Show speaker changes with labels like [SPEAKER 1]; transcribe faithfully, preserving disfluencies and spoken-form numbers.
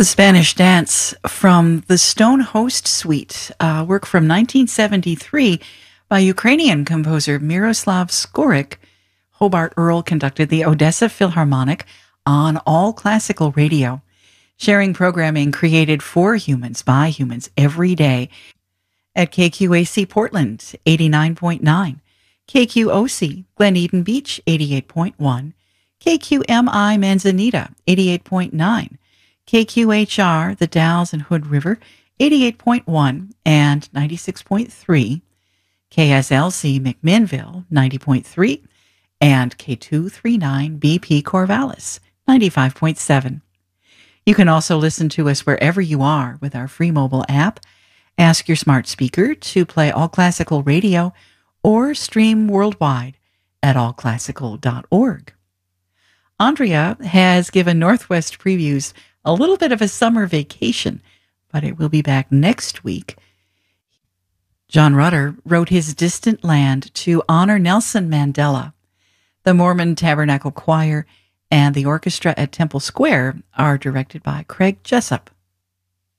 [SPEAKER 1] The Spanish Dance from the Stone Host Suite, a work from nineteen seventy-three by Ukrainian composer Miroslav Skorik. Hobart Earl conducted the Odessa Philharmonic on All Classical Radio, sharing programming created for humans by humans every day at K Q A C Portland, eighty-nine point nine, K Q O C Glen Eden Beach, eighty-eight point one, K Q M I Manzanita, eighty-eight point nine, K Q H R, the Dalles and Hood River, eighty-eight point one and ninety-six point three, K S L C McMinnville, ninety point three, and K two thirty-nine B P Corvallis, ninety-five point seven. You can also listen to us wherever you are with our free mobile app. Ask your smart speaker to play All Classical Radio or stream worldwide at all classical dot org. Andrea has given Northwest Previews a little bit of a summer vacation, but it will be back next week. John Rutter wrote his Distant Land to honor Nelson Mandela. The Mormon Tabernacle Choir and the orchestra at Temple Square are directed by Craig Jessup.